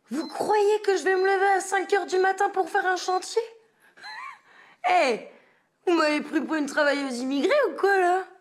Vous croyez que je vais me lever à 5 heures du matin pour faire un chantier? Hé, vous m'avez pris pour une travailleuse immigrée ou quoi, là?